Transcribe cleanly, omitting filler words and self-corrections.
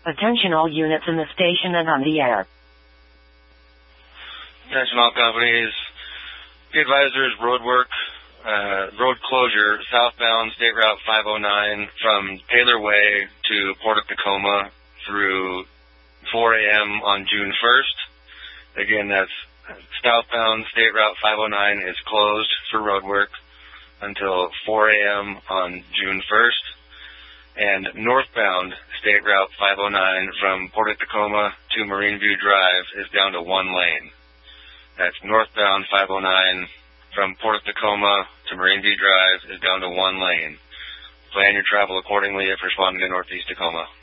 Attention all units in the station and on the air. Attention all companies. The advisors, road closure, southbound State Route 509 from Taylor Way to Port of Tacoma through 4 a.m. on June 1st. Again, that's southbound State Route 509 is closed for road work until 4 a.m. on June 1st. And northbound State Route 509 from Port of Tacoma to Marine View Drive is down to one lane. That's northbound 509 from Port of Tacoma to Marine View Drive is down to one lane. Plan your travel accordingly if responding to Northeast Tacoma.